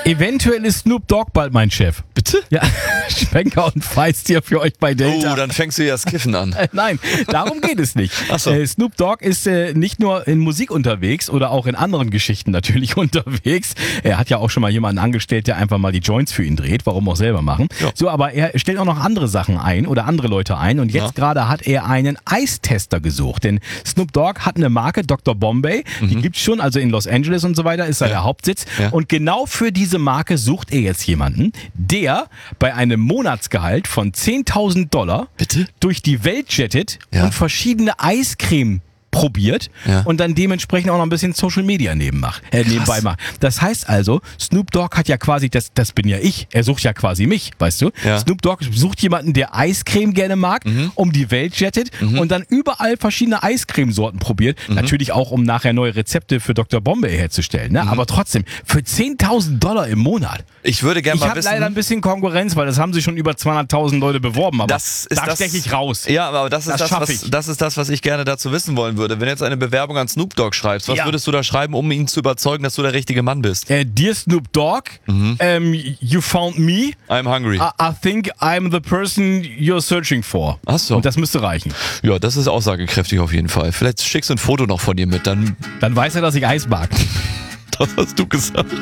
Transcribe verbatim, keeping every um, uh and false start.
Eventuell ist Snoop Dogg bald mein Chef. Bitte? Ja, Schwenker und Feist hier für euch bei Delta. Oh, dann fängst du ja das Kiffen an. Nein, darum geht es nicht. Ach so. Äh, Snoop Dogg ist äh, nicht nur in Musik unterwegs oder auch in anderen Geschichten natürlich unterwegs. Er hat ja auch schon mal jemanden angestellt, der einfach mal die Joints für ihn dreht. Warum auch selber machen. Ja. So, aber er stellt auch noch andere Sachen ein oder andere Leute ein. Und jetzt Ja. gerade hat er einen Eistester gesucht. Denn Snoop Dogg hat eine Marke, Doktor Bombay. Die gibt's schon, also in Los Angeles und so weiter, ist da Ja. der Hauptsitz. Ja. Und genau für diese Marke sucht er jetzt jemanden, der bei einem Monatsgehalt von zehntausend Dollar Bitte? durch die Welt jettet Ja. und verschiedene Eiscreme probiert Ja. und dann dementsprechend auch noch ein bisschen Social Media neben macht, äh, nebenbei macht. Das heißt also, Snoop Dogg hat ja quasi, das, das bin ja ich, er sucht ja quasi mich, weißt du? Ja. Snoop Dogg sucht jemanden, der Eiscreme gerne mag, um die Welt jettet und dann überall verschiedene Eiscremesorten probiert. Natürlich auch, um nachher neue Rezepte für Doktor Bombay herzustellen. Ne? Aber trotzdem, für zehntausend Dollar im Monat. Ich würde gerne Ich mal habe wissen... leider ein bisschen Konkurrenz, weil das haben sich schon über zweihunderttausend Leute beworben, aber Das ist da das, steche ich raus. Ja, aber das ist Das das, schaff was, ich. das ist das, was ich gerne dazu wissen wollen würde. Wenn du jetzt eine Bewerbung an Snoop Dogg schreibst, was Ja. würdest du da schreiben, um ihn zu überzeugen, dass du der richtige Mann bist? Äh, dear Snoop Dogg, ähm, you found me. I'm hungry. I, I think I'm the person you're searching for. Ach so. Und das müsste reichen. Ja, das ist aussagekräftig auf jeden Fall. Vielleicht schickst du ein Foto noch von dir mit, dann Dann weiß er, dass ich Eis mag. das hast du gesagt.